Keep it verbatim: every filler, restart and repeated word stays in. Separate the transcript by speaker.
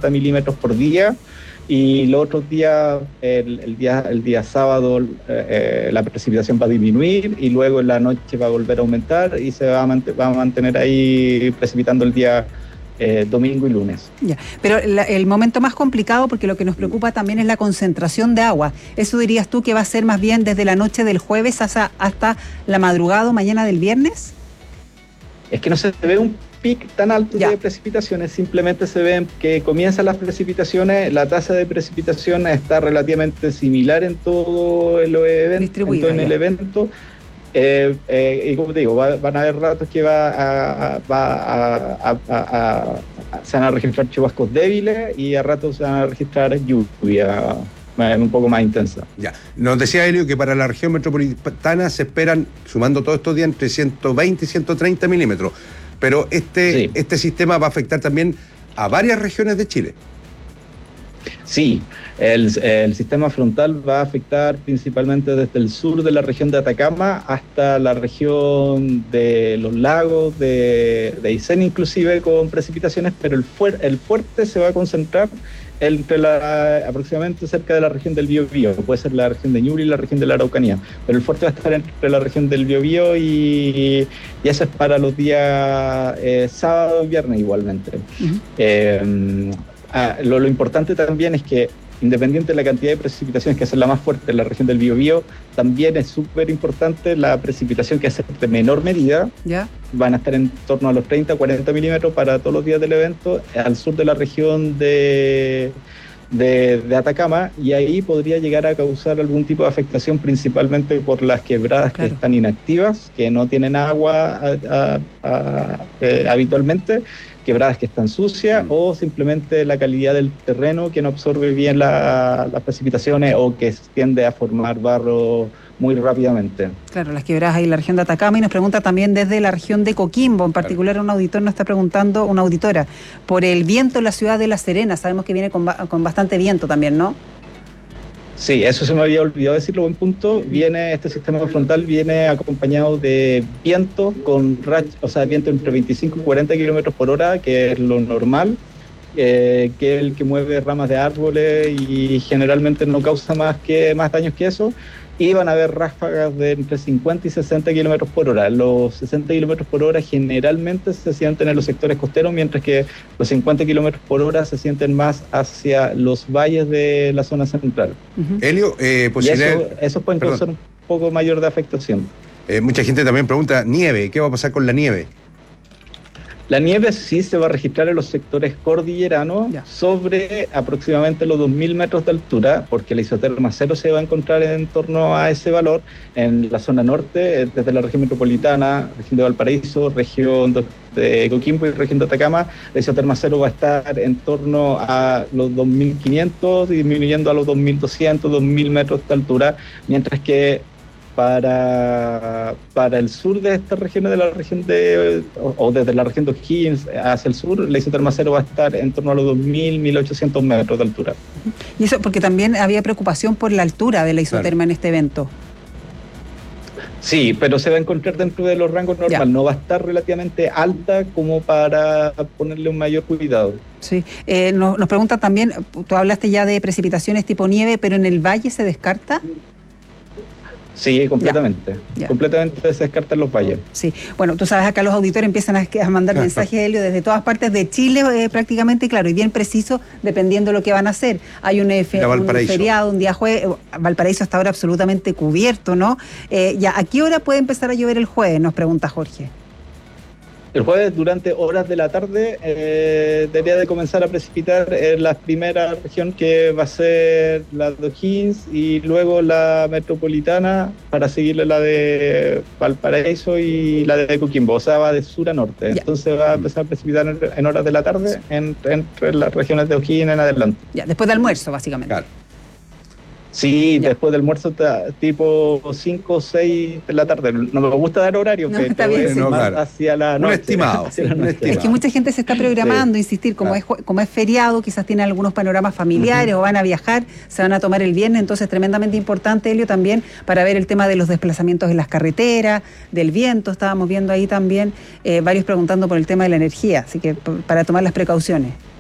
Speaker 1: cuarenta milímetros por día. Y los otros días, el, el, día, el día sábado, eh, la precipitación va a disminuir y luego en la noche va a volver a aumentar y se va a, mant- va a mantener ahí precipitando el día eh, domingo y lunes.
Speaker 2: Ya, pero la, el momento más complicado, porque lo que nos preocupa también es la concentración de agua. ¿Eso dirías tú que va a ser más bien desde la noche del jueves hasta, hasta la madrugada o mañana del viernes?
Speaker 1: Es que no se ve un pic tan alto ya. de precipitaciones, simplemente se ven que comienzan las precipitaciones, la tasa de precipitación está relativamente similar en todo el evento, en, todo en el evento. Eh, eh, y como te digo, va, van a haber ratos que va a, a, va a, a, a, a, a, se van a registrar chubascos débiles y a ratos se van a registrar lluvia un poco más intensa.
Speaker 3: Ya, nos decía Helio que para la región metropolitana se esperan, sumando todos estos días, entre ciento veinte y ciento treinta milímetros. Pero este, sí. este sistema va a afectar también a varias regiones de Chile.
Speaker 1: Sí, el, el sistema frontal va a afectar principalmente desde el sur de la región de Atacama hasta la región de los lagos, de, de Aysén inclusive, con precipitaciones, pero el, fuer, el fuerte se va a concentrar entre la, aproximadamente cerca de la región del Biobío, puede ser la región de Ñuble y la región de la Araucanía, pero el fuerte va a estar entre la región del Biobío y, y eso es para los días eh, sábado y viernes igualmente. Uh-huh. eh, ah, lo, lo importante también es que independiente de la cantidad de precipitaciones que es la más fuerte en la región del Biobío, también es súper importante la precipitación que es de menor medida.
Speaker 2: ¿Ya?
Speaker 1: Van a estar en torno a los treinta a cuarenta milímetros para todos los días del evento, al sur de la región de, de, de Atacama, y ahí podría llegar a causar algún tipo de afectación, principalmente por las quebradas claro. que están inactivas, que no tienen agua a, a, a, eh, habitualmente, quebradas que están sucias, mm. o simplemente la calidad del terreno que no absorbe bien la, las precipitaciones o que tiende a formar barro muy rápidamente.
Speaker 2: Claro, las quebradas ahí en la región de Atacama, y nos pregunta también desde la región de Coquimbo, en particular un auditor nos está preguntando, una auditora, por el viento en la ciudad de La Serena. Sabemos que viene con, con bastante viento también, ¿no?
Speaker 1: Sí, eso se me había olvidado decirlo, buen punto. Viene, este sistema frontal viene acompañado de viento con rach, o sea, viento entre veinticinco y cuarenta kilómetros por hora, que es lo normal, eh, que es el que mueve ramas de árboles y generalmente no causa más que más daños que eso. Y van a haber ráfagas de entre cincuenta y sesenta kilómetros por hora. Los sesenta kilómetros por hora generalmente se sienten en los sectores costeros, mientras que los cincuenta kilómetros por hora se sienten más hacia los valles de la zona central.
Speaker 3: Uh-huh. Helio, eh, posibilidad...
Speaker 1: eso, eso puede causar un poco mayor de afectación.
Speaker 3: Eh, mucha gente también pregunta, nieve, ¿qué va a pasar con la nieve?
Speaker 1: La nieve sí se va a registrar en los sectores cordilleranos ya. sobre aproximadamente los dos mil metros de altura, porque la isoterma cero se va a encontrar en torno a ese valor en la zona norte, desde la región metropolitana, región de Valparaíso, región de Coquimbo y región de Atacama. La isoterma cero va a estar en torno a los dos mil quinientos, disminuyendo a los dos mil doscientos, dos mil metros de altura, mientras que Para, para el sur de esta región, de la región de, o, o desde la región de O'Higgins hacia el sur, la isoterma cero va a estar en torno a los dos mil, mil ochocientos metros de altura.
Speaker 2: Y eso porque también había preocupación por la altura de la isoterma claro. en este evento.
Speaker 1: Sí, pero se va a encontrar dentro de los rangos normales, no va a estar relativamente alta como para ponerle un mayor cuidado.
Speaker 2: Sí, eh, nos, nos pregunta también, tú hablaste ya de precipitaciones tipo nieve, pero ¿en el valle se descarta?
Speaker 1: Sí, completamente. Ya, ya. Completamente se descartan los valles.
Speaker 2: Sí. Bueno, tú sabes, acá los auditores empiezan a, a mandar mensajes, Helio, desde todas partes de Chile, eh, prácticamente, claro, y bien preciso, dependiendo de lo que van a hacer. Hay un, eh, fe, un feriado, un día jueves, Valparaíso hasta ahora absolutamente cubierto, ¿no? Eh, ya, ¿a qué hora puede empezar a llover el jueves? Nos pregunta Jorge.
Speaker 1: El jueves, durante horas de la tarde, eh, debería de comenzar a precipitar en la primera región, que va a ser la de O'Higgins, y luego la metropolitana, para seguirle la de Valparaíso y la de Coquimbo. O sea, va de sur a norte. Ya. Entonces va a empezar a precipitar en, en horas de la tarde entre, entre las regiones de O'Higgins en adelante.
Speaker 2: Ya, después del almuerzo, básicamente.
Speaker 1: Claro. Sí, ya. Después del almuerzo, tipo cinco o seis de la tarde. No me gusta dar horario,
Speaker 2: no,
Speaker 1: pero
Speaker 2: está bien,
Speaker 1: es
Speaker 2: sí.
Speaker 1: más
Speaker 3: no, claro.
Speaker 1: hacia la noche.
Speaker 3: Un estimado.
Speaker 1: Hacia la noche.
Speaker 2: Es que mucha gente se está programando, sí. insistir, como, claro. es, como es feriado, quizás tienen algunos panoramas familiares uh-huh. o van a viajar, se van a tomar el viernes, entonces tremendamente importante, Helio, también para ver el tema de los desplazamientos en las carreteras, del viento, estábamos viendo ahí también, eh, varios preguntando por el tema de la energía, así que p- para tomar las precauciones.